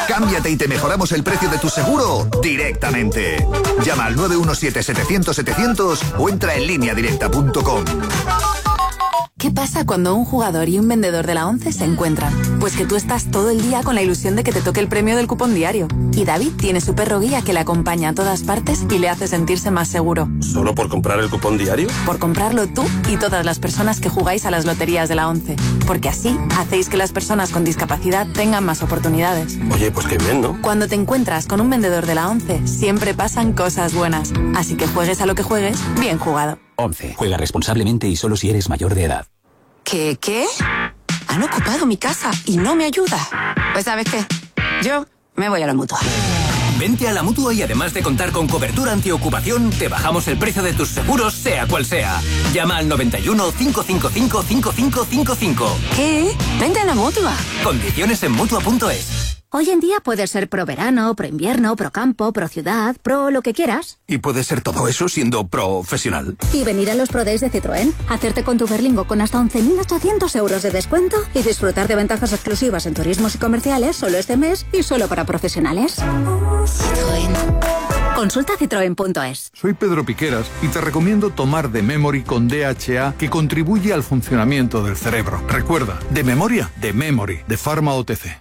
Cámbiate y te mejoramos el precio de tu seguro directamente. Llama al 917-700-700 o entra en lineadirecta.com. ¿Qué pasa cuando un jugador y un vendedor de la ONCE se encuentran? Pues que tú estás todo el día con la ilusión de que te toque el premio del cupón diario. Y David tiene su perro guía que le acompaña a todas partes y le hace sentirse más seguro. ¿Solo por comprar el cupón diario? Por comprarlo tú y todas las personas que jugáis a las loterías de la ONCE. Porque así hacéis que las personas con discapacidad tengan más oportunidades. Oye, pues qué bien, ¿no? Cuando te encuentras con un vendedor de la ONCE, siempre pasan cosas buenas. Así que juegues a lo que juegues, bien jugado. ONCE. Juega responsablemente y solo si eres mayor de edad. ¿Qué? Han ocupado mi casa y no me ayuda. Pues ¿sabes qué? Yo me voy a la Mutua. Vente a la Mutua y además de contar con cobertura antiocupación, te bajamos el precio de tus seguros, sea cual sea. Llama al 91 555 5555. ¿Qué? Vente a la Mutua. Condiciones en Mutua.es. Hoy en día puede ser pro verano, pro invierno, pro campo, pro ciudad, pro lo que quieras. Y puede ser todo eso siendo profesional. Y venir a los Pro Days de Citroën, hacerte con tu Berlingo con hasta 11.800 euros de descuento y disfrutar de ventajas exclusivas en turismos y comerciales solo este mes y solo para profesionales. Citroën. Consulta citroen.es. Soy Pedro Piqueras y te recomiendo tomar The Memory con DHA, que contribuye al funcionamiento del cerebro. Recuerda, de memoria, The Memory, de Pharma OTC.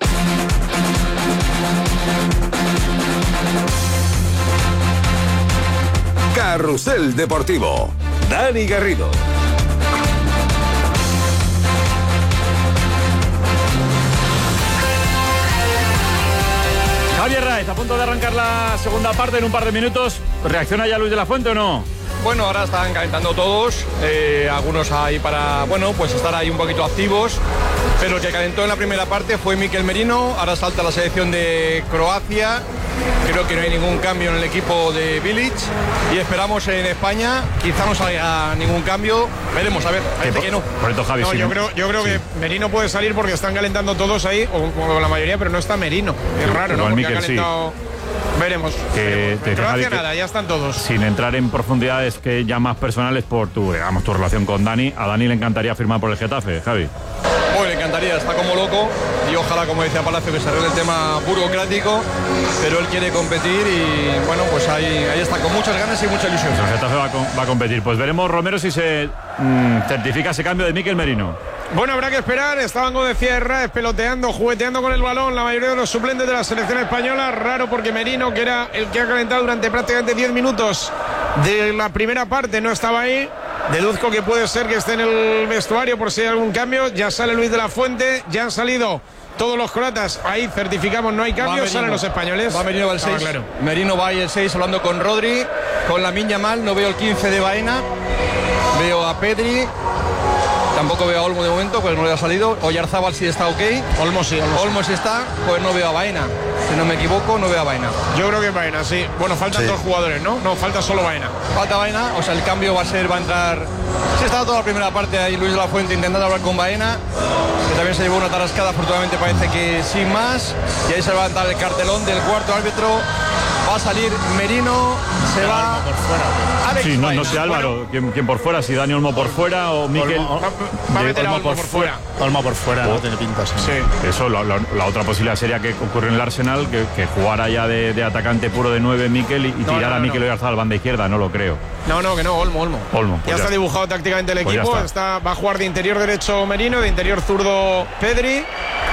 Carrusel Deportivo. Dani Garrido. Javier Raez, a punto de arrancar la segunda parte en un par de minutos. ¿Reacciona ya Luis de la Fuente o no? Bueno, ahora están calentando todos, algunos ahí para, pues estar ahí un poquito activos, pero el que calentó en la primera parte fue Mikel Merino. Ahora salta la selección de Croacia, creo que no hay ningún cambio en el equipo de Bilic y esperamos en España, quizá no salga ningún cambio, veremos, a ver, parece que no. Por esto, Javi, no, sí, yo creo que Merino puede salir porque están calentando todos ahí, o la mayoría, pero no está Merino, es raro, ¿no? Porque Mikel, ha calentado... Sí. Veremos. Croacia nada, ya están todos. Sin entrar en profundidades que ya más personales por tu relación con Dani, a Dani le encantaría firmar por el Getafe, Javi. Bueno, le encantaría, está como loco y ojalá, como decía Palacio, que se arregle el tema burocrático, pero él quiere competir y bueno, pues ahí está, con muchas ganas y mucha ilusión. El Getafe va a competir. Pues veremos, Romero, si se certifica ese cambio de Mikel Merino. Bueno, habrá que esperar. Estaban, como decía Herrera, peloteando, jugueteando con el balón la mayoría de los suplentes de la selección española. Raro porque Merino, que era el que ha calentado durante prácticamente 10 minutos de la primera parte, no estaba ahí. Deduzco que puede ser que esté en el vestuario por si hay algún cambio. Ya sale Luis de la Fuente, ya han salido todos los croatas. Ahí certificamos, no hay cambios, salen los españoles. Va Merino, va el 6. Claro. Merino va ahí el 6 hablando con Rodri, con Lamine Yamal. No veo el 15 de Baena, veo a Pedri. Tampoco veo a Olmo de momento, pues no le ha salido. Oyarzábal sí está ok. Olmo sí está, pues no veo a Baena. Si no me equivoco, no veo a Baena. Yo creo que Baena, sí. Bueno, faltan dos jugadores, ¿no? No, falta solo Baena. Falta Baena, o sea, el cambio va a entrar... Sí, estaba toda la primera parte ahí Luis de la Fuente intentando hablar con Baena, que también se llevó una tarascada, afortunadamente parece que sin más. Y ahí se va a levantar el cartelón del cuarto árbitro. Va a salir Merino, se va por fuera. Alex sí, Baena. no sé Álvaro, ¿quién por fuera? Si Dani Olmo por fuera o Mikel... Va a meter a Olmo por fuera. Olmo por fuera, no tiene pinta. Sí. Eso, la otra posibilidad sería que ocurre en el Arsenal, que jugara ya de atacante puro de 9 Mikel y tirara a Mikel Oyarzabal banda izquierda, no lo creo. No, que no, Olmo. Pues ya está dibujado tácticamente el equipo, va a jugar de interior derecho Merino, de interior zurdo Pedri,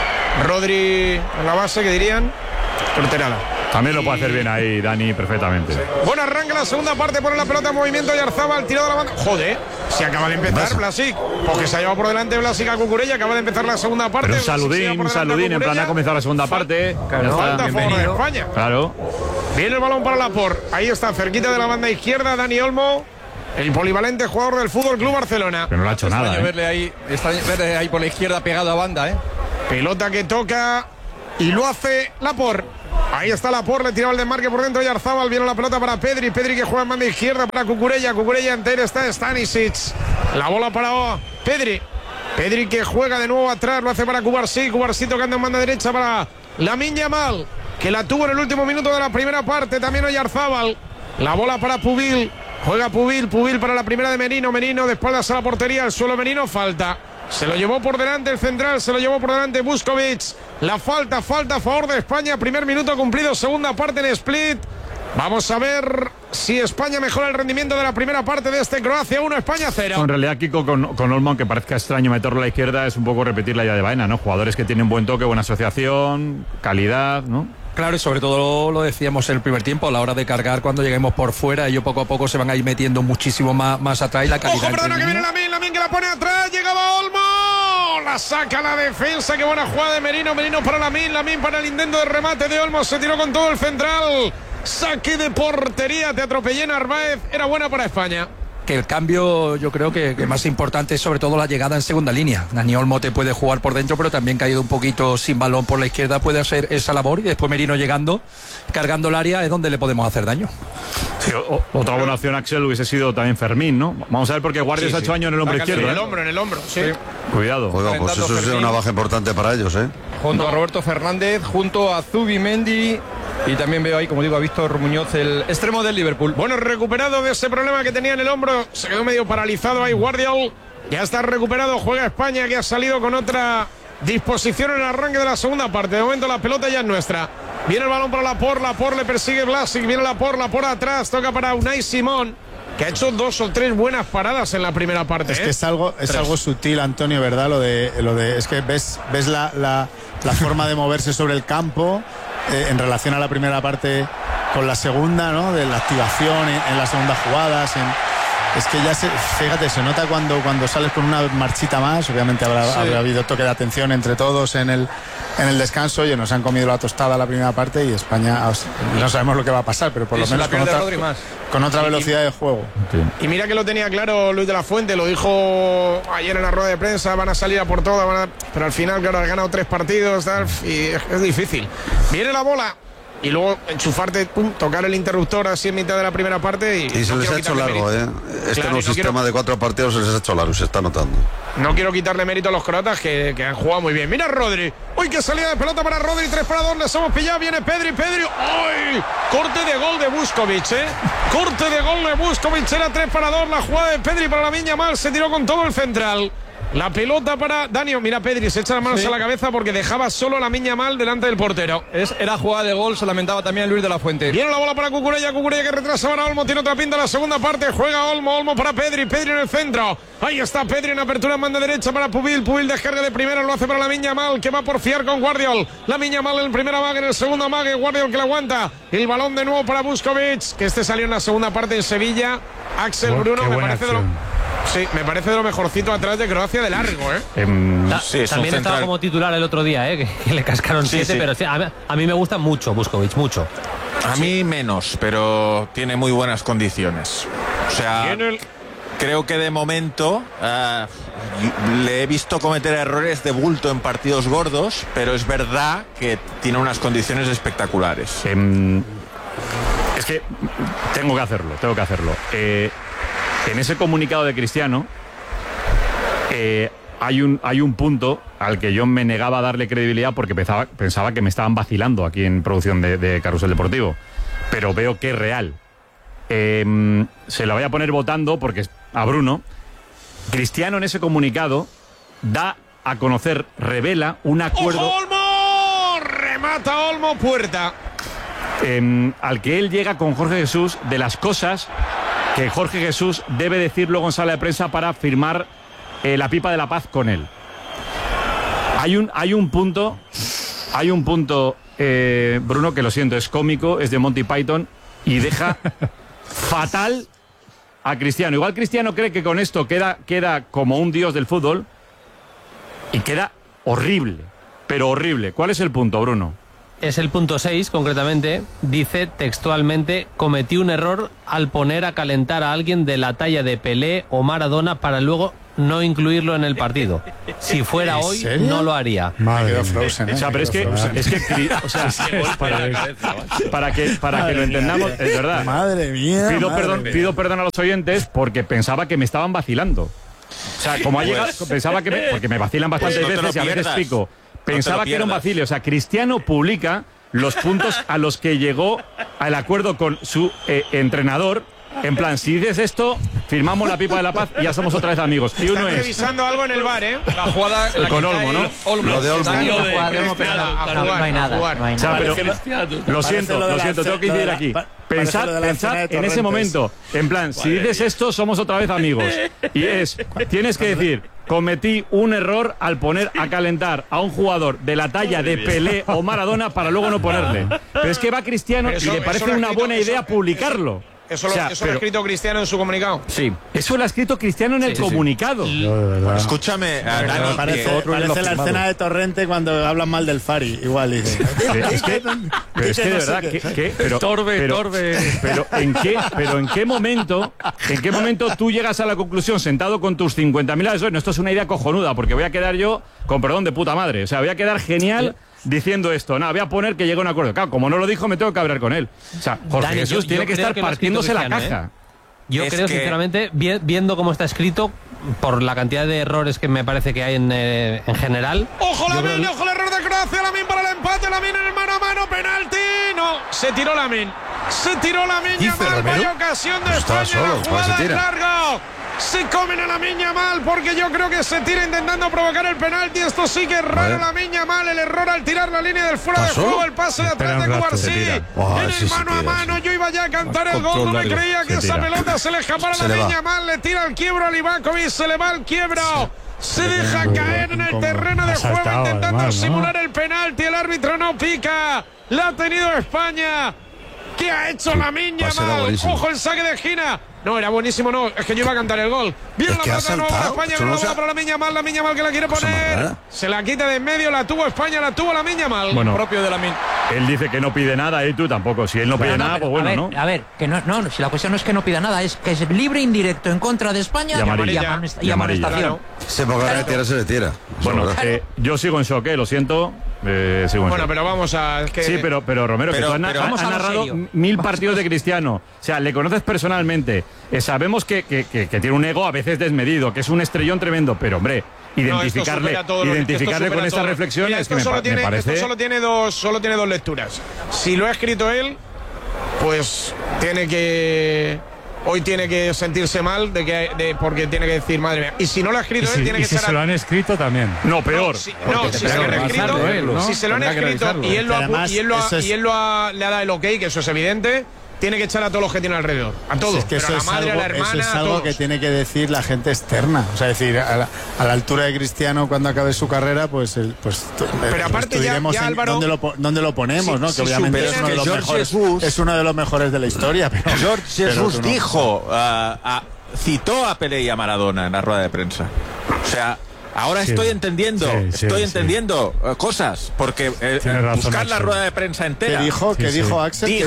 Rodri en la base, que dirían, Corterala. También lo puede hacer bien ahí Dani perfectamente. Sí. Bueno, arranca la segunda parte, pone la pelota en movimiento Oyarzabal, tirado a la banda. Joder, se acaba de empezar Blasic, porque se ha llevado por delante Blasic a Cucurella, acaba de empezar la segunda parte. Pero un saludín, en plan ha comenzado la segunda parte. Claro, falta a favor de España. Claro. Viene el balón para Laporte, ahí está, cerquita de la banda izquierda, Dani Olmo, el polivalente jugador del Fútbol Club Barcelona. Pero no lo ha hecho nada. Verle ahí por la izquierda pegado a banda, Pelota que toca y lo hace Laporte. Ahí está Laporte, le tiraba el desmarque por dentro Oyarzabal, viene la pelota para Pedri que juega en banda izquierda para Cucurella entera está Stanisic, la bola para Pedri que juega de nuevo atrás, lo hace para Cubarsí tocando en banda derecha para Lamine Yamal, que la tuvo en el último minuto de la primera parte, también Oyarzabal, la bola para Pubil, juega Pubil para la primera de Merino de espaldas a la portería, al suelo Merino, falta. Se lo llevó por delante el central, se lo llevó por delante Vuskovic. La falta a favor de España. Primer minuto cumplido, segunda parte en Split. Vamos a ver si España mejora el rendimiento de la primera parte de este Croacia 1, España 0. En realidad, Kiko, con Olmo, aunque parezca extraño meterlo a la izquierda, es un poco repetir la idea de Baena, ¿no? Jugadores que tienen buen toque, buena asociación, calidad, ¿no? Claro, y sobre todo lo decíamos en el primer tiempo, a la hora de cargar cuando lleguemos por fuera, ellos poco a poco se van a ir metiendo muchísimo más atrás y la calidad. ¡Ojo, perdona, que viene Lamin que la pone atrás! ¡Llegaba Olmo! La saca la defensa, qué buena jugada de Merino para Lamin para el intento de remate de Olmo, se tiró con todo el central. Saque de portería, te atropellé Narváez, era buena para España. Que el cambio yo creo que más importante es sobre todo la llegada en segunda línea. Dani Olmo te puede jugar por dentro, pero también caído un poquito sin balón por la izquierda, puede hacer esa labor, y después Merino llegando, cargando el área, es donde le podemos hacer daño. Sí, otra buena opción, Axel, hubiese sido también Fermín, ¿no? Vamos a ver, porque Guardia se ha hecho daño en el hombro izquierdo. En el hombro, sí. Cuidado. Oiga, pues eso es una baja importante para ellos, ¿eh? Junto a Roberto Fernández, junto a Zubimendi. Y también veo ahí, como digo, a Víctor Muñoz, el extremo del Liverpool. Bueno, recuperado de ese problema que tenía en el hombro, se quedó medio paralizado ahí Guardiol. Ya está recuperado, juega España, que ha salido con otra disposición en el arranque de la segunda parte. De momento la pelota ya es nuestra. Viene el balón para Laporte le persigue Vlasic, viene Laporte atrás, toca para Unai Simón, que ha hecho 2 o 3 buenas paradas en la primera parte. Es que es algo sutil, Antonio, ¿verdad? Lo de es que ves la forma de moverse sobre el campo en relación a la primera parte con la segunda, ¿no? De la activación en las segundas jugadas. Es que ya fíjate, se nota cuando sales con una marchita más. Obviamente habrá habido toque de atención entre todos en el descanso. Oye, nos han comido la tostada la primera parte y España no sabemos lo que va a pasar, pero por lo menos con otra velocidad de juego. Y mira que lo tenía claro Luis de la Fuente, lo dijo ayer en la rueda de prensa, van a salir a por todo, pero al final, claro, has ganado 3 partidos, tal, y es difícil. Viene la bola. Y luego enchufarte, tocar el interruptor así en mitad de la primera parte y se les ha hecho largo, ¿eh? Nuevo sistema de 4 partidos se les ha hecho largo, se está notando. No quiero quitarle mérito a los croatas que han jugado muy bien. Mira Rodri. ¡Uy, qué salida de pelota para Rodri! 3 para 2, les hemos pillado. Viene Pedri. ¡Uy! Corte de gol de Vuskovic, ¿eh? Corte de gol de Vuskovic. Era 3 para 2. La jugada de Pedri para Lamine Yamal. Se tiró con todo el central. La pelota para Dani. Mira, Pedri se echa las manos a la cabeza porque dejaba solo a Lamine Yamal delante del portero. Era jugada de gol, se lamentaba también Luis de la Fuente. Viene la bola para Cucurella que retrasa para Olmo, tiene otra pinta en la segunda parte, juega Olmo para Pedri en el centro. Ahí está Pedri en apertura en banda derecha para Pubil descarga de primera, lo hace para Lamine Yamal, que va por fiar con Guardiol. Lamine Yamal en el primera amague, en el segundo amague, Guardiol que la aguanta. El balón de nuevo para Vuskovic, que salió en la segunda parte en Sevilla. Axel Bruno, me parece de lo mejorcito atrás de Croacia de largo, ¿eh? También estaba como titular el otro día, que le cascaron 7, pero a mí me gusta mucho Vuskovic, mucho. A mí menos, pero tiene muy buenas condiciones. O sea, creo que de momento le he visto cometer errores de bulto en partidos gordos, pero es verdad que tiene unas condiciones espectaculares. Es que tengo que hacerlo. En ese comunicado de Cristiano hay un punto al que yo me negaba a darle credibilidad porque pensaba que me estaban vacilando aquí en producción de Carrusel Deportivo, pero veo que es real. Se la voy a poner votando porque a Bruno. Cristiano en ese comunicado da a conocer, revela un acuerdo. ¡Ojo, Olmo! Remata Olmo, puerta. Al que él llega con Jorge Jesús, de las cosas que Jorge Jesús debe decir luego en sala de prensa para firmar la pipa de la paz con él. Hay un punto, Bruno, que lo siento, es cómico, es de Monty Python y deja fatal a Cristiano. Igual Cristiano cree que con esto queda como un dios del fútbol y queda horrible, pero horrible. ¿Cuál es el punto, Bruno? Es el punto 6, concretamente. Dice textualmente: cometí un error al poner a calentar a alguien de la talla de Pelé o Maradona para luego no incluirlo en el partido. Si fuera hoy, no lo haría. Madre Frozen, o sea, pero es que para que lo entendamos, es verdad. Madre mía. Pido perdón a los oyentes porque pensaba que me estaban vacilando. O sea, como ha llegado, pensaba que porque me vacilan bastantes veces y a veces explico. Pensaba que era un vacile. O sea, Cristiano publica los puntos a los que llegó al acuerdo con su entrenador. En plan, si dices esto, firmamos la pipa de la paz y ya somos otra vez amigos. Y uno Están es... revisando algo en el bar, ¿eh? La jugada en la con que Olmo, ¿no? Lo de Olmo. No hay nada. O sea, pero lo siento, tengo que incidir aquí. Pensad en ese momento, en plan, si dices esto, somos otra vez amigos. Y tienes que decir, cometí un error al poner a calentar a un jugador de la talla de Pelé o Maradona para luego no ponerle. Pero es que va Cristiano y le parece una buena idea publicarlo. Eso lo ha escrito Cristiano en su comunicado. Sí, eso lo ha escrito Cristiano en el comunicado. Escúchame, Dani, parece la escena de Torrente cuando hablan mal del Fari. Igual dice. Es que de verdad, pero ¿en qué momento tú llegas a la conclusión sentado con tus 50.000 asesores? No, esto es una idea cojonuda, porque voy a quedar yo con perdón de puta madre. O sea, voy a quedar genial diciendo esto. Nada, voy a poner que llegue a un acuerdo. Claro, como no lo dijo, me tengo que hablar con él. O sea, Jorge Dani, Jesús tiene que estar partiéndose la caja. Yo creo, sinceramente, viendo cómo está escrito, por la cantidad de errores que me parece que hay en general. ¡Ojo Lamin! ¡Ojo el error de Croacia! Lamin para el empate. Lamin en el mano a mano. ¡Penalti! No, se tiró Lamin. Se tiró Lamin. Yamal. Vaya ocasión de España. La jugada es larga. Se comen a Lamine Yamal porque yo creo que se tira intentando provocar el penalti. Esto sí que es raro. Lamine Yamal, el error al tirar la línea del fuera de juego, el pase de atrás de Cubarsí. En el mano a mano, yo iba ya a cantar el gol, no me creía que esa pelota se le escapara a Lamine Yamal, le tira el quiebro a Livakovic, se le va el quiebro. Se deja caer en el terreno de juego intentando simular el penalti. El árbitro no pica. La ha tenido España. ¿Qué ha hecho Lamine Yamal? Ojo el saque de esquina. No, era buenísimo, no. Es que yo iba a cantar el gol. Viene la pelota de nuevo para España. Viene la bola para Lamine Yamal que la quiere poner. Se la quita de en medio, la tuvo España, la tuvo Lamine Yamal. Bueno, propio de Lamine. Él dice que no pide nada y tú tampoco. Si él no pide nada, pues bueno, ¿no? A ver, que no, si la cuestión no es que no pida nada, es que es libre indirecto en contra de España y amonestación. Se ponga a tirar, se le tira. Bueno, yo sigo en shock, lo siento. Bueno, pero vamos a... Sí, pero Romero, que tú has narrado 1000 partidos de Cristiano. O sea, le conoces personalmente. Sabemos que tiene un ego a veces desmedido, que es un estrellón tremendo, pero hombre, identificarle con estas reflexiones que me parece... Esto solo tiene dos lecturas. Si lo ha escrito él, pues hoy tiene que sentirse mal porque tiene que decir, madre mía. Y si no lo ha escrito él, tiene que estar... Si se lo han escrito también. No, peor. Si se lo han escrito y él le ha dado el ok, que eso es evidente, tiene que echar a todos los que tiene alrededor. A todos. Es que pero a la madre, a la hermana, eso es algo que tiene que decir la gente externa. O sea, decir, a la altura de Cristiano, cuando acabe su carrera, pero aparte ya Álvaro, dónde lo ponemos, ¿no? Que obviamente es uno de los mejores de la historia. Pero George Jesús dijo, citó a Pelé y a Maradona en la rueda de prensa. O sea, ahora estoy entendiendo cosas, porque buscar la rueda de prensa entera. ¿Qué dijo Axel?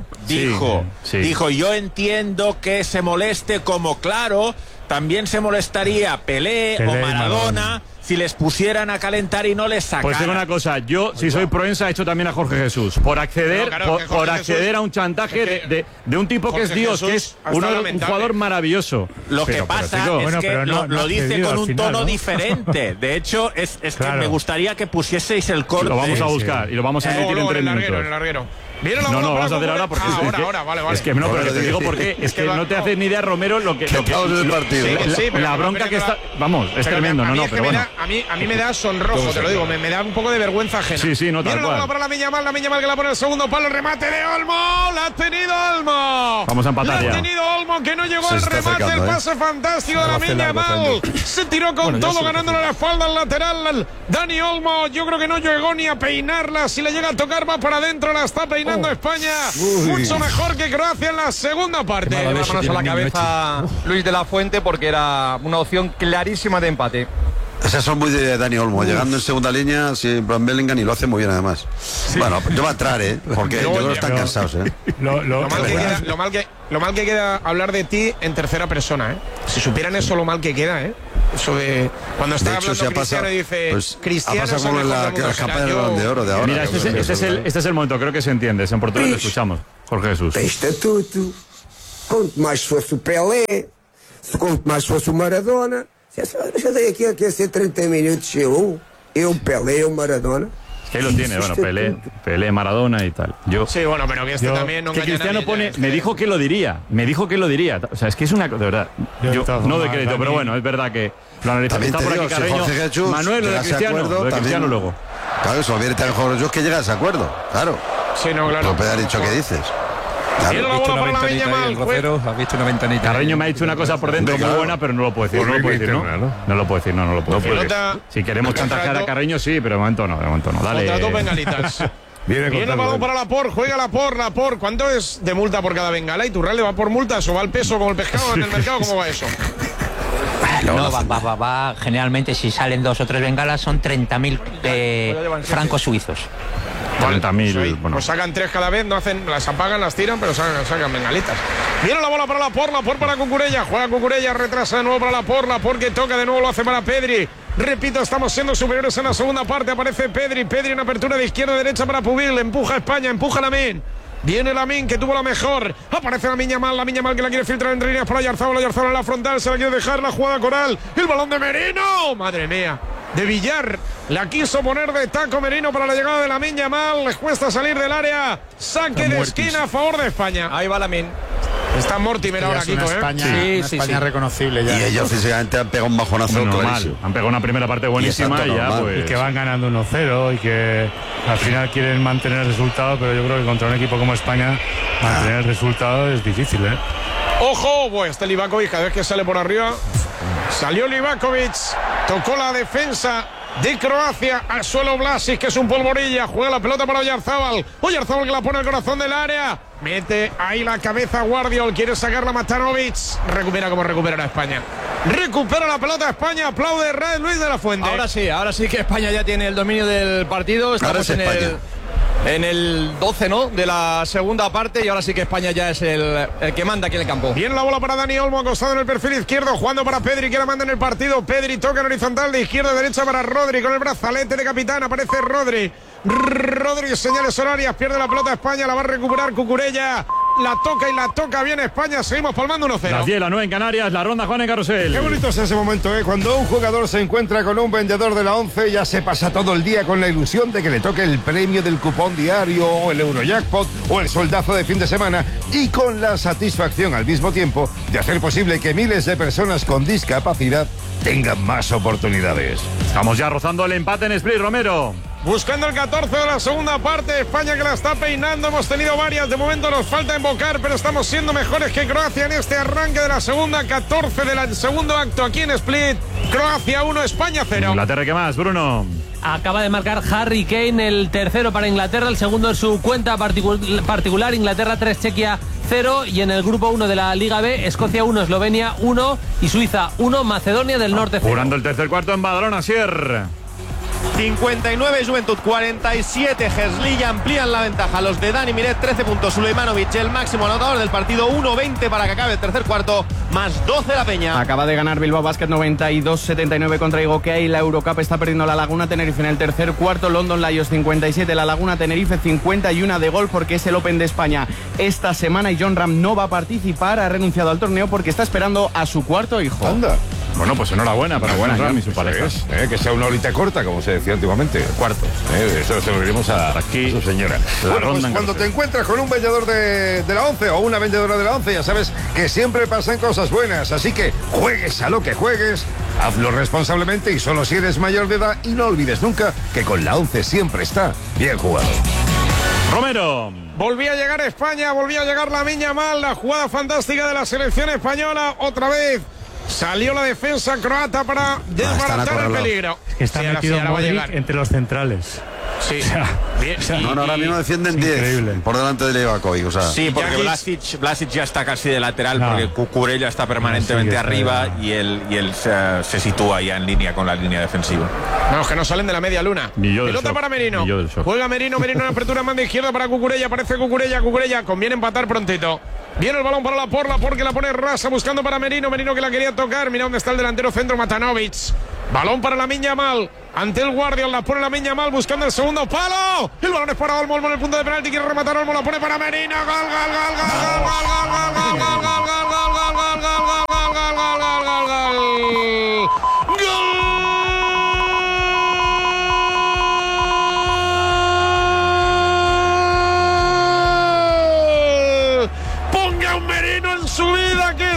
Dijo, yo entiendo que se moleste, como claro, también se molestaría Pelé o Maradona si les pusieran a calentar y no les sacaran. Pues digo una cosa, yo si soy proensa he hecho también a Jorge Jesús por acceder a un chantaje de un tipo que es Dios, que es un jugador maravilloso. Lo que pasa es que lo dice con un tono diferente. De hecho, es que me gustaría que pusieseis el corte. Lo vamos a buscar y lo vamos a emitir en 3 minutos. En el larguero. No, vamos a hacer ahora porque vale. Es que no, pero te digo porque es que no te haces ni idea, Romero, lo que la bronca que está, vamos, es tremendo, pero bueno. A mí me da sonrojo, te lo digo, me da un poco de vergüenza ajena. Sí, no, tal cual. Para Lamine Yamal que la pone el segundo palo, el remate de Olmo, la ha tenido Olmo. Vamos a empatar ya. La ha tenido Olmo, que no llegó al remate, el pase fantástico de Lamine Yamal. Se tiró con todo, ganándole la espalda al lateral. Dani Olmo, yo creo que no llegó ni a peinarla, si le llega a tocar va para adentro, la está peinando España. Mucho mejor que Croacia en la segunda parte. Manos a la cabeza Luis de la Fuente porque era una opción clarísima de empate. Esas son muy de Dani Olmo, llegando en segunda línea, siempre en Bellingham y lo hace muy bien además. Sí. Bueno, yo voy a entrar, porque yo creo que están cansados, Lo mal que queda hablar de ti en tercera persona, Si supieran eso, lo mal que queda, Eso de cuando está hablando Cristiano y dice Cristiano ha pasado como en la campaña del Balón de Oro de ahora. Mira, este es el momento, creo que se entiende. En portugués lo escuchamos. Jorge Jesús. Tem estatuto. Quanto mais fosse o Pelé, quanto mais fosse o Maradona. Eu dei aqui a ser 30 minutos, eu Pelé, eu Maradona. Es que ahí lo tiene, bueno, Pelé, Maradona y tal. Sí, bueno, pero que también no que Cristiano pone, me dijo que lo diría. O sea, es que es una cosa, de verdad. Yo no doy crédito, pero bueno, es verdad que lo analizamos. Está por aquí Carreño. Manuel, lo de Cristiano luego. Claro, eso viene tan mejor yo que llega a ese acuerdo, claro. Sí, no, claro. No puede haber dicho que dices. Claro. ¿Has visto una ventanita ahí, el Rocero? ¿Has visto una ventanita? Carreño me ha dicho una cosa por dentro muy buena, pero no lo puedo decir. No lo puedo decir, ¿no? Si queremos chantajear a Carreño, sí, pero de momento no. Dale. Contra dos bengalitas. Viene el balón para Laporte, juega Laporte. ¿Cuánto es de multa por cada bengala? ¿Y Turral le va por multas o va al peso como el pescado en el mercado? ¿Cómo va eso? No, va. Generalmente, si salen 2 o 3 bengalas, son 30.000 francos suizos. 40.000. Bueno. Pues sacan 3 cada vez, no hacen, las apagan, las tiran, pero sacan bengalitas. Viene la bola para Laporte para Cucurella. Juega Cucurella, retrasa de nuevo para Laporte que toca de nuevo, lo hace para Pedri. Repito, estamos siendo superiores en la segunda parte. Aparece Pedri en apertura de izquierda a derecha para Pubil. Empuja a España, empuja a Lamine. Viene Lamine, que tuvo la mejor. Aparece la Miña Mal que la quiere filtrar entre líneas para Oyarzabal en la frontal. Se la quiere dejar la jugada Coral. El balón de Merino. Madre mía. De Villar. La quiso poner de taco Merino para la llegada de la Miña Mal. Les cuesta salir del área. Saque de esquina a favor de España. Ahí va Lamine. Está Mortimer ahora, Kiko, España reconocible ya. Y ellos físicamente han pegado un bajonazo clarísimo. Han pegado una primera parte buenísima y ya pues... Y que van ganando 1-0 y que al final quieren mantener el resultado, pero yo creo que contra un equipo como España mantener el resultado es difícil, ¿eh? ¡Ojo! Pues este Livakovic, cada vez que sale por arriba. Salió Livakovic, tocó la defensa de Croacia, al suelo Vlasic, que es un polvorilla, juega la pelota para Oyarzabal que la pone al corazón del área, mete ahí la cabeza Guardiol, quiere sacarla Matanovic, recupera como recuperará España, recupera la pelota España, aplaude Luis de la Fuente. Ahora sí que España ya tiene el dominio del partido, estamos en el 12, ¿no?, de la segunda parte, y ahora sí que España ya es el que manda aquí en el campo. Viene la bola para Dani Olmo, acostado en el perfil izquierdo, jugando para Pedri, que la manda en el partido. Pedri toca en horizontal de izquierda a derecha para Rodri, con el brazalete de capitán, aparece Rodri, señales horarias, pierde la pelota España, la va a recuperar Cucurella, la toca bien España, seguimos palmando 1-0. Las 10, las 9 en Canarias, la ronda Juan en Carrusel. Qué bonito es ese momento, ¿eh? Cuando un jugador se encuentra con un vendedor de la 11, ya se pasa todo el día con la ilusión de que le toque el premio del cupón diario, o el Eurojackpot, o el soldazo de fin de semana, y con la satisfacción al mismo tiempo de hacer posible que miles de personas con discapacidad tengan más oportunidades. Estamos ya rozando el empate en Split, Romero. Buscando el 14 de la segunda parte, España que la está peinando, hemos tenido varias, de momento nos falta invocar, pero estamos siendo mejores que Croacia en este arranque de la segunda, 14 del segundo acto aquí en Split, Croacia 1, España 0. Inglaterra, ¿qué más, Bruno? Acaba de marcar Harry Kane, el tercero para Inglaterra, el segundo en su cuenta particular, Inglaterra 3, Chequia 0, y en el grupo 1 de la Liga B, Escocia 1, Eslovenia 1 y Suiza 1, Macedonia del Norte 0. Jugando el tercer cuarto en Badalona, Sier. 59 Juventud, 47 Heslilla, amplían la ventaja los de Dani Miret, 13 puntos Sulejmanovic, el máximo anotador del partido, 1-20 para que acabe el tercer cuarto, más 12 la Peña. Acaba de ganar Bilbao Basket 92-79 contra Igoquea, y la Eurocup está perdiendo la Laguna Tenerife en el tercer cuarto. London Lions 57, la Laguna Tenerife 51 de gol, porque es el Open de España esta semana y John Ram no va a participar, ha renunciado al torneo porque está esperando a su cuarto hijo. Anda. Bueno, pues enhorabuena para John Ram y su pareja. Que sea una horita corta, como se decía antiguamente. Cuarto. Eso se lo diremos a su señora. Bueno, pues cuando te encuentras con un vendedor de la 11 o una vendedora de la 11, ya sabes que siempre pasan cosas buenas. Así que juegues a lo que juegues, hazlo responsablemente y solo si eres mayor de edad. Y no olvides nunca que con la 11 siempre está bien jugado. Romero. Volvía a llegar España, volvía a llegar la Miña Mal, la jugada fantástica de la selección española. Otra vez salió la defensa croata para desbaratar el peligro. Es que está metido Modric entre los centrales. Sí. Ahora mismo defienden 10 por delante de Livakovic. Sí, porque Vlasic ya está casi de lateral, porque Cucurella está permanentemente arriba y él se sitúa ya en línea con la línea defensiva. Vamos, que no salen de la media luna. Pelota para Merino. Juega Merino en apertura en banda izquierda para Cucurella. Aparece Cucurella. Conviene empatar prontito. Viene el balón para Laporte que la pone rasa buscando para Merino que la quería tocar. Mira dónde está el delantero centro, Matanovic. Balón para la Miña Mal. Ante el Guardian la pone la Miña Mal buscando el segundo palo. El balón es para Olmo en el punto de penalti. Quiere rematar Olmo, la pone para Merino.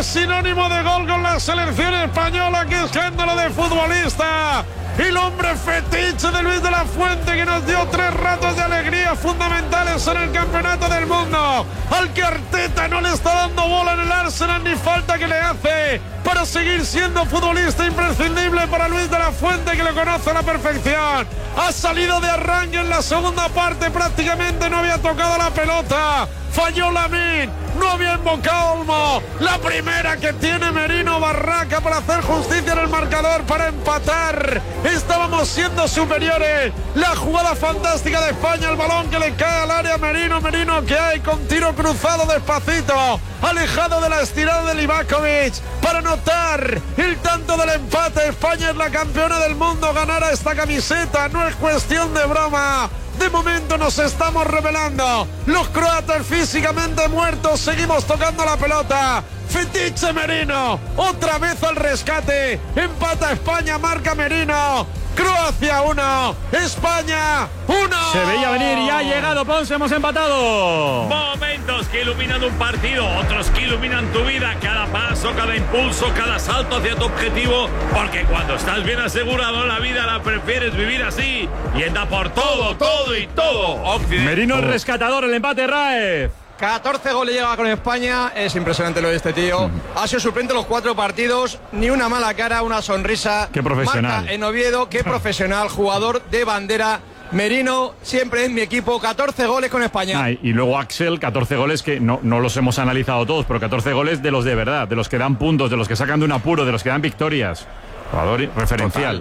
sinónimo de gol con la selección española. ¡Qué escándalo de futbolista! El hombre fetiche de Luis de la Fuente, que nos dio 3 ratos de alegría fundamentales en el campeonato del mundo. Al que Arteta no le está dando bola en el Arsenal, ni falta que le hace para seguir siendo futbolista imprescindible para Luis de la Fuente, que lo conoce a la perfección. Ha salido de arranque en la segunda parte, prácticamente no había tocado la pelota. Falló Lamine, no había invocado Olmo. La primera que tiene Merino Barraca para hacer justicia en el marcador, para empatar. Estábamos siendo superiores. La jugada fantástica de España, el balón que le cae al área Merino que hay con tiro cruzado despacito, alejado de la estirada de Livakovic, para anotar el tanto del empate. España es la campeona del mundo, ganar a esta camiseta no es cuestión de broma. De momento nos estamos revelando. Los croatas físicamente muertos, seguimos tocando la pelota. Fetiche Merino, otra vez al rescate. Empata España, marca Merino. Croacia 1, España 1. Se veía venir y ha llegado Ponce, hemos empatado. Momentos que iluminan un partido, otros que iluminan tu vida. Cada paso, cada impulso, cada salto hacia tu objetivo. Porque cuando estás bien asegurado en la vida, la prefieres vivir así. Y anda por todo, todo y todo. Merino el rescatador, el empate, Raez. 14 goles llega con España, es impresionante lo de este tío. Ha sido suplente los 4 partidos, ni una mala cara, una sonrisa. Qué profesional. Marca en Oviedo, qué profesional, jugador de bandera. Merino siempre en mi equipo, 14 goles con España. Y luego Axel, 14 goles que no los hemos analizado todos, pero 14 goles de los de verdad, de los que dan puntos, de los que sacan de un apuro, de los que dan victorias. Jugador referencial.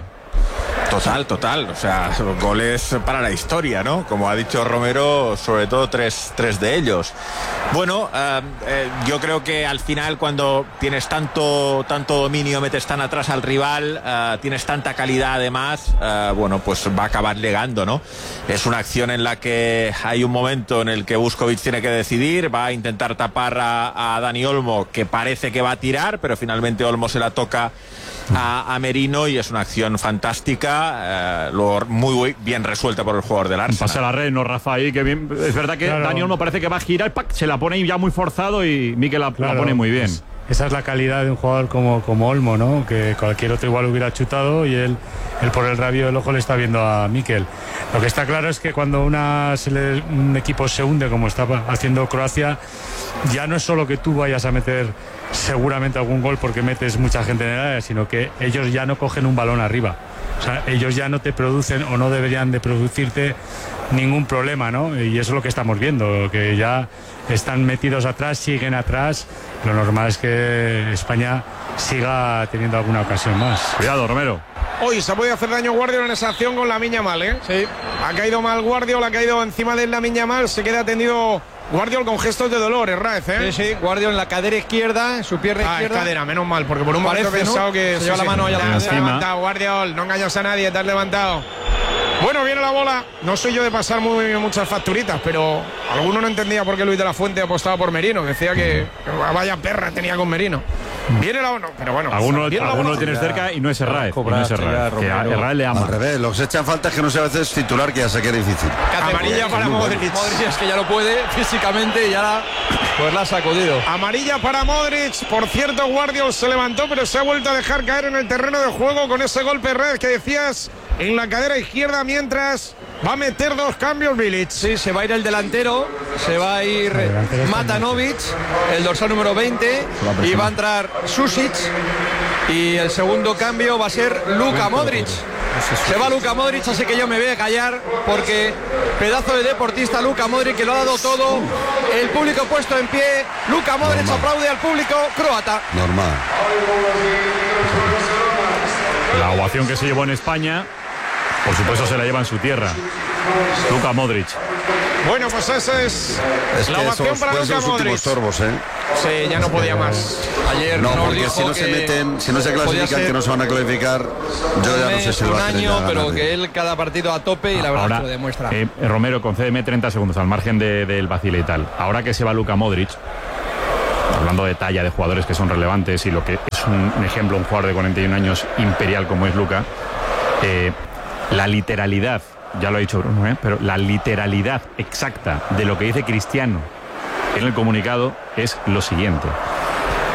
Total. O sea, goles para la historia, ¿no? Como ha dicho Romero, sobre todo tres de ellos. Bueno, yo creo que al final, cuando tienes tanto dominio, metes tan atrás al rival, tienes tanta calidad además, bueno, pues va a acabar llegando, ¿no? Es una acción en la que hay un momento en el que Vuskovic tiene que decidir, va a intentar tapar a Dani Olmo, que parece que va a tirar, pero finalmente Olmo se la toca a Merino y es una acción fantástica, muy bien resuelta por el jugador del Arsenal. Pasa la red, no Rafa ahí, que bien. Es verdad que claro. Dani Olmo parece que va a girar, ¡pac! Se la pone ya muy forzado y Mikel la pone muy bien. Pues esa es la calidad de un jugador como Olmo, ¿no? Que cualquier otro igual hubiera chutado y él por el rabio del ojo le está viendo a Mikel. Lo que está claro es que cuando un equipo se hunde, como está haciendo Croacia, ya no es solo que tú vayas a meter seguramente algún gol porque metes mucha gente en el área, sino que ellos ya no cogen un balón arriba. O sea, ellos ya no te producen o no deberían de producirte ningún problema, ¿no? Y eso es lo que estamos viendo, que ya están metidos atrás, siguen atrás. Lo normal es que España siga teniendo alguna ocasión más. Cuidado, Romero. Hoy se puede hacer daño Guardiola en esa acción con Lamine Yamal, ¿eh? Sí. Ha caído mal Guardiola, ha caído encima de Lamine Yamal, se queda atendido Guardiola con gestos de dolor, Raez, ¿eh? Sí, Guardiola en la cadera izquierda, en su pierna izquierda. Es cadera, menos mal, porque por un momento he pensado que se lleva la mano allá encima. Te has levantado, Guardiola, no engañas a nadie, te has levantado. Bueno, viene la bola. No soy yo de pasar muchas facturitas, pero alguno no entendía por qué Luis de la Fuente apostaba por Merino. Decía que vaya perra tenía con Merino. Viene la bola, pero bueno. Alguno lo tienes cerca y no es Herrera. Herrera le ama. Al revés, lo que se echan falta es que no sea a veces titular, que ya sé que es difícil. Amarilla para Modric. Modric es que ya lo puede físicamente y ya pues la ha sacudido. Amarilla para Modric. Por cierto, Guardiola se levantó, pero se ha vuelto a dejar caer en el terreno de juego con ese golpe red que decías en la cadera izquierda, mientras va a meter 2 cambios Bilic. Sí, se va a ir el delantero, se va a ir Matanovic, el dorsal número 20, y va a entrar Susic, y el segundo cambio va a ser Luka Modric. Se va Luka Modric, así que yo me voy a callar, porque pedazo de deportista Luka Modric, que lo ha dado todo. El público puesto en pie, Luka Modric aplaude al público croata. Normal. La ovación que se llevó en España, por supuesto, se la lleva en su tierra. Luka Modric. Bueno, pues esa es la ovación para Luka Modric. Sorbos, ¿eh? Sí, ya no podía más. Ayer no, porque si no se meten, si no se clasifican, que no se van a clasificar, yo ya no sé si lo va a tener. Un año, pero que él cada partido a tope y la verdad que lo demuestra. Romero, concédeme 30 segundos al margen del vacile y tal. Ahora que se va Luka Modric, hablando de talla de jugadores que son relevantes y lo que es un ejemplo, un jugador de 41 años imperial como es Luka, la literalidad, ya lo ha dicho Bruno, pero la literalidad exacta de lo que dice Cristiano en el comunicado es lo siguiente: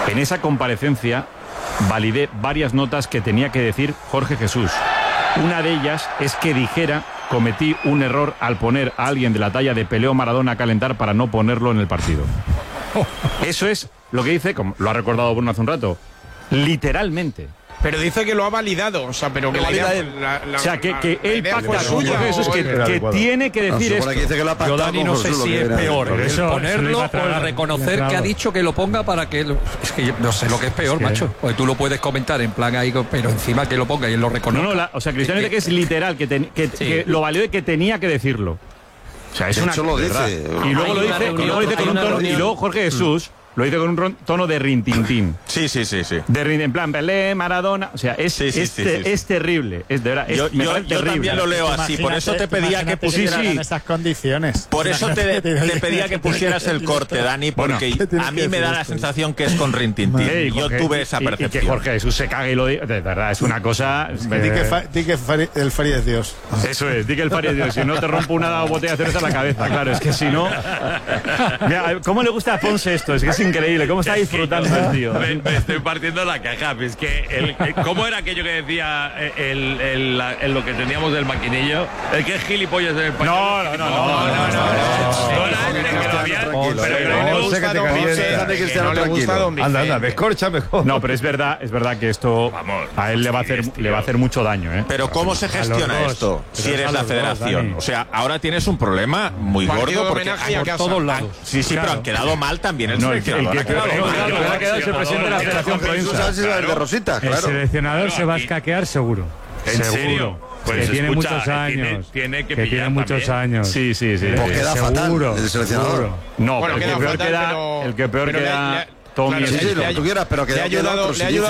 En esa comparecencia validé varias notas que tenía que decir Jorge Jesús. Una de ellas es que dijera: cometí un error al poner a alguien de la talla de Pelé o Maradona a calentar para no ponerlo en el partido. Eso es lo que dice, como lo ha recordado Bruno hace un rato, literalmente. Pero dice que lo ha validado, o sea, pero que o sea, que él pacta con Jorge Jesús que tiene que decir esto. Yo, Dani, no sé si es peor el ponerlo o el reconocer que ha dicho que lo ponga para que... Es que yo no sé lo que es peor, macho. Porque tú lo puedes comentar en plan ahí, pero encima que lo ponga y él lo reconozca. No, o sea, Cristiano dice que es literal, que lo valió y que tenía que decirlo. O sea, es una... Lo dice. Y luego lo dice con un tono... Y luego Jorge Jesús... Lo dice con un tono de rintintín. Sí. En plan, Pelé, Maradona. O sea, es terrible. Es de verdad. Yo también lo leo así. Por eso te pedía que pusieras. En estas condiciones. Por eso te pedía que pusieras el corte, Dani, porque a mí me da la sensación que es con rintintín. Y yo tuve esa percepción. Y que Jorge Jesús se cague y lo diga. De verdad, es una cosa. Di que el Fari es Dios. Eso es, di que el Fari es Dios. Si no te rompo una botella de cerveza en la cabeza. Claro, es que si no. Mira, ¿cómo le gusta a Ponce esto? Es que es increíble, cómo está disfrutando el tío. Me estoy partiendo la caja. Es que ¿cómo era aquello que decía lo que teníamos del maquinillo? El que es gilipollas del español. Anda, descorcha mejor. No, pero es verdad que esto a él le va a hacer mucho daño, ¿eh? Pero ¿cómo se gestiona esto si eres la federación? O sea, ahora tienes un problema muy gordo porque por todos lados. Sí, pero han quedado mal también el seleccionador. El que ha quedado es el presidente de la Federación Provincial. El seleccionador se va a escaquear seguro. ¿En serio? Pues que tiene muchos años. Tiene que tiene muchos años. Sí. Porque queda fatal el seleccionador. No, bueno, el que peor queda. Tommy, lo que tú quieras, pero que le ha ayudado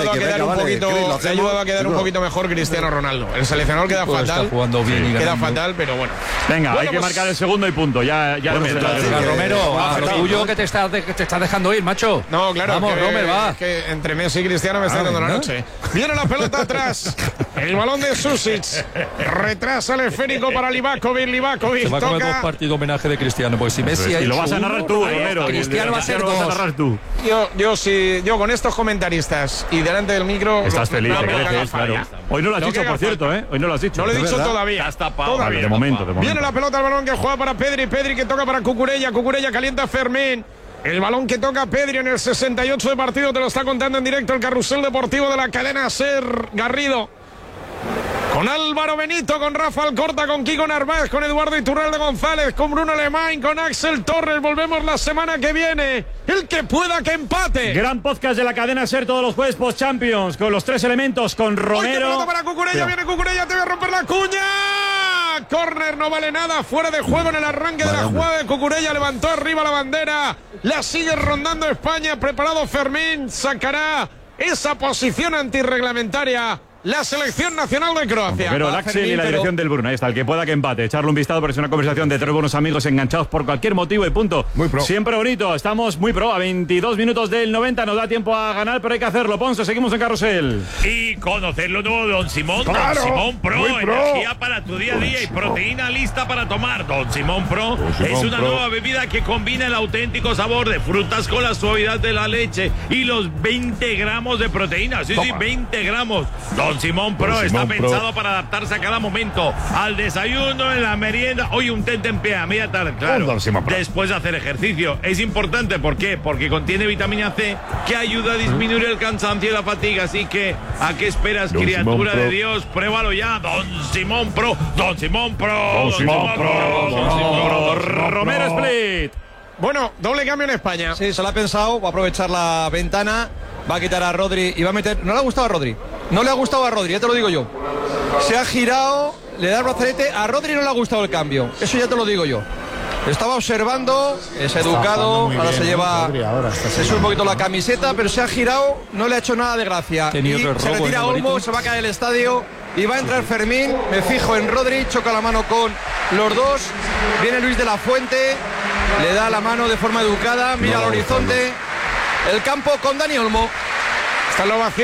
a quedar un poquito mejor Cristiano Ronaldo. El seleccionador queda fatal. Queda fatal, pero bueno. Venga, hay que marcar el segundo y punto. Ya Romero, a lo tuyo que te estás dejando ir, macho. No, claro. Vamos, Romer, va. Que entre Messi y Cristiano me está dando la noche. Viene la pelota atrás. El balón de Susic. Retrasa el esférico para Livakovic. Se va a comer 2 partidos homenaje de Cristiano. Porque si Messi y lo vas a narrar tú, Romero. Cristiano va a ser 2. Yo con estos comentaristas y delante del micro. Estás feliz, claro. Hoy no lo has dicho, por cierto, ¿eh? Hoy no lo has dicho. No lo he dicho todavía. De momento. Viene la pelota, el balón que juega para Pedri que toca para Cucurella calienta Fermín. El balón que toca Pedri en el 68 de partido, te lo está contando en directo el carrusel deportivo de la cadena SER Garrido. Con Álvaro Benito, con Rafa Alcorta, con Kiko Narváez, con Eduardo Iturralde González, con Bruno Alemán, con Axel Torres. Volvemos la semana que viene. El que pueda que empate. Gran podcast de la cadena SER todos los jueves post Champions con los 3 elementos, con Romero. Para Cucurella, viene Cucurella, te voy a romper la cuña. Córner, no vale nada, fuera de juego en el arranque de la jugada de Cucurella, levantó arriba la bandera, la sigue rondando España, preparado Fermín, sacará esa posición antirreglamentaria la selección nacional de Croacia. Pero el Axel y la dirección del Bruna, ahí está, el que pueda que empate, echarle un vistazo, porque es una conversación de 3 buenos amigos enganchados por cualquier motivo y punto. Muy pro. Siempre bonito, estamos muy pro, a 22 minutos del 90, nos da tiempo a ganar, pero hay que hacerlo. Ponce, seguimos en carrusel. Y conocer lo nuevo de Don Simón. Claro, Don Simón Pro, muy pro. Energía para tu día a día y proteína lista para tomar. Don Simón Pro es una nueva bebida que combina el auténtico sabor de frutas con la suavidad de la leche y los 20 gramos de proteína. Sí, 20 gramos. Don Simón Pro está pensado para adaptarse a cada momento, al desayuno, en la merienda. Hoy un tente en pie a media tarde, claro, después de hacer ejercicio. Es importante, ¿por qué? Porque contiene vitamina C que ayuda a disminuir el cansancio y la fatiga. Así que, ¿a qué esperas, Don criatura Simón de Dios? Pruébalo ya, Don Simón Pro, Don Simón Pro, Don Simón Pro, Don Simón Pro. Romero Split. Bueno, doble cambio en España. Sí, se lo ha pensado, va a aprovechar la ventana, va a quitar a Rodri y va a meter... No le ha gustado a Rodri, ya te lo digo yo. Se ha girado, le da el brazalete, a Rodri no le ha gustado el cambio, eso ya te lo digo yo. Estaba observando, es educado, ahora se lleva... Se sube un poquito la camiseta, pero se ha girado, no le ha hecho nada de gracia. Y se retira Olmo, se va a caer el estadio y va a entrar Fermín. Me fijo en Rodri, choca la mano con los dos. Viene Luis de la Fuente, le da la mano de forma educada, mira al horizonte. El campo con Dani Olmo. Está en la ovación.